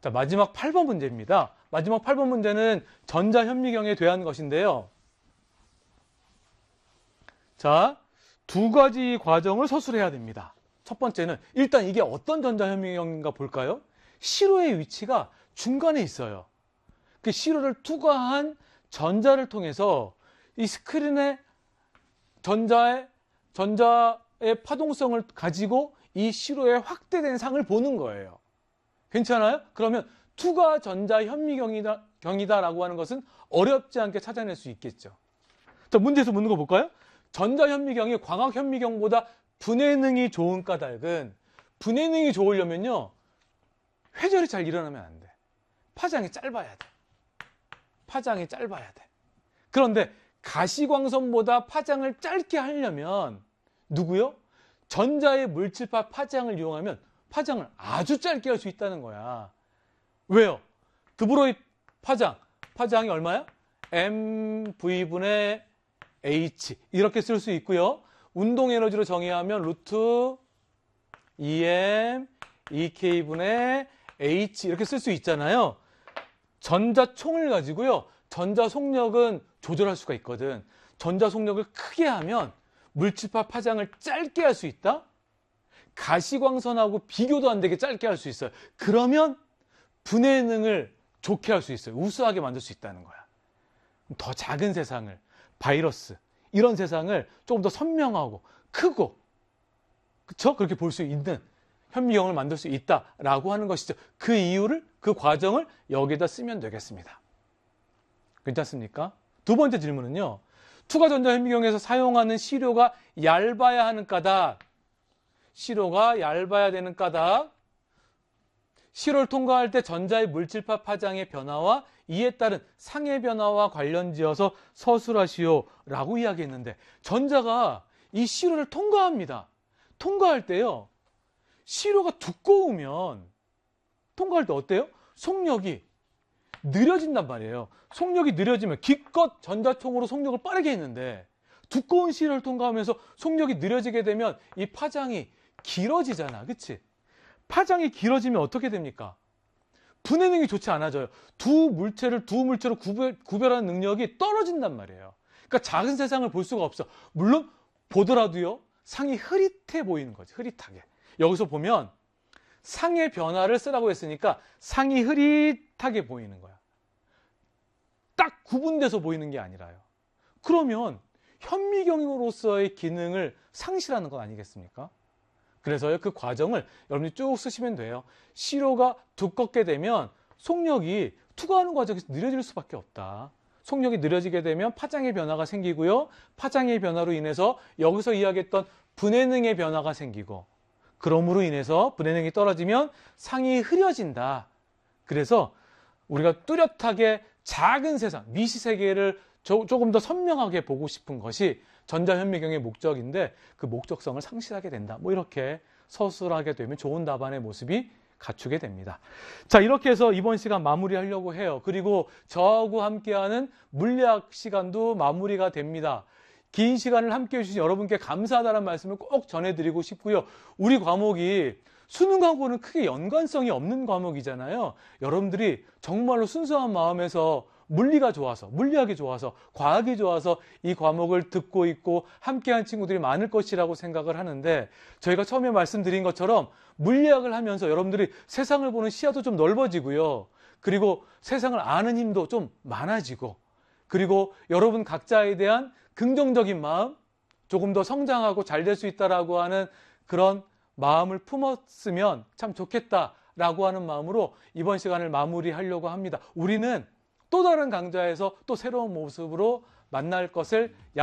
자, 마지막 8번 문제입니다. 마지막 8번 문제는 전자현미경에 대한 것인데요. 자, 두 가지 과정을 서술해야 됩니다. 첫 번째는 일단 이게 어떤 전자현미경인가 볼까요? 시로의 위치가 중간에 있어요. 그 시로를 투과한 전자를 통해서 이 스크린에 전자의 파동성을 가지고 이 시로의 확대된 상을 보는 거예요. 괜찮아요? 그러면 투과 전자 현미경이다라고 하는 것은 어렵지 않게 찾아낼 수 있겠죠. 자, 문제에서 묻는 거 볼까요? 전자 현미경이 광학 현미경보다 분해능이 좋은 까닭은, 분해능이 좋으려면요, 회절이 잘 일어나면 안 돼. 파장이 짧아야 돼. 파장이 짧아야 돼. 그런데 가시광선보다 파장을 짧게 하려면 누구요? 전자의 물질파 파장을 이용하면 파장을 아주 짧게 할 수 있다는 거야. 왜요? 드브로이 파장이 얼마야? mv분의 h 이렇게 쓸 수 있고요. 운동 에너지로 정의하면 루트 2m ek분의 h 이렇게 쓸 수 있잖아요. 전자총을 가지고요, 전자 속력은 조절할 수가 있거든. 전자 속력을 크게 하면 물질파 파장을 짧게 할 수 있다? 가시광선하고 비교도 안 되게 짧게 할 수 있어요. 그러면 분해능을 좋게 할 수 있어요. 우수하게 만들 수 있다는 거야. 더 작은 세상을, 바이러스 이런 세상을 조금 더 선명하고 크고, 그쵸? 그렇게 볼 수 있는 현미경을 만들 수 있다라고 하는 것이죠. 그 이유를, 그 과정을 여기다 쓰면 되겠습니다. 괜찮습니까? 두 번째 질문은요, 투과전자 현미경에서 사용하는 시료가 얇아야 하는 까닭, 시료가 얇아야 되는 까닭, 시료를 통과할 때 전자의 물질파 파장의 변화와 이에 따른 상의 변화와 관련지어서 서술하시오 라고 이야기했는데, 전자가 이 시료를 통과합니다. 통과할 때요, 시료가 두꺼우면 통과할 때 어때요? 속력이 느려진단 말이에요. 속력이 느려지면 기껏 전자총으로 속력을 빠르게 했는데 두꺼운 시료를 통과하면서 속력이 느려지게 되면 이 파장이 길어지잖아. 그치? 파장이 길어지면 어떻게 됩니까? 분해능이 좋지 않아져요. 두 물체로 구별하는 능력이 떨어진단 말이에요. 그러니까 작은 세상을 볼 수가 없어. 물론 보더라도요, 상이 흐릿해 보이는 거지. 흐릿하게. 여기서 보면 상의 변화를 쓰라고 했으니까 상이 흐릿하게 보이는 거야. 딱 구분돼서 보이는 게 아니라요. 그러면 현미경으로서의 기능을 상실하는 건 아니겠습니까? 그래서요, 그 과정을 여러분이 쭉 쓰시면 돼요. 시료가 두껍게 되면 속력이 투과하는 과정에서 느려질 수밖에 없다. 속력이 느려지게 되면 파장의 변화가 생기고요. 파장의 변화로 인해서 여기서 이야기했던 분해능의 변화가 생기고, 그럼으로 인해서 분해능이 떨어지면 상이 흐려진다. 그래서 우리가 뚜렷하게 작은 세상, 미시세계를 조금 더 선명하게 보고 싶은 것이 전자현미경의 목적인데, 그 목적성을 상실하게 된다. 뭐 이렇게 서술하게 되면 좋은 답안의 모습이 갖추게 됩니다. 자, 이렇게 해서 이번 시간 마무리하려고 해요. 그리고 저하고 함께하는 물리학 시간도 마무리가 됩니다. 긴 시간을 함께해 주신 여러분께 감사하다는 말씀을 꼭 전해드리고 싶고요. 우리 과목이 수능하고는 크게 연관성이 없는 과목이잖아요. 여러분들이 정말로 순수한 마음에서 물리가 좋아서, 물리학이 좋아서, 과학이 좋아서 이 과목을 듣고 있고 함께한 친구들이 많을 것이라고 생각을 하는데, 저희가 처음에 말씀드린 것처럼 물리학을 하면서 여러분들이 세상을 보는 시야도 좀 넓어지고요. 그리고 세상을 아는 힘도 좀 많아지고, 그리고 여러분 각자에 대한 긍정적인 마음, 조금 더 성장하고 잘 될 수 있다라고 하는 그런 마음을 품었으면 참 좋겠다라고 하는 마음으로 이번 시간을 마무리하려고 합니다. 우리는 또 다른 강좌에서 또 새로운 모습으로 만날 것을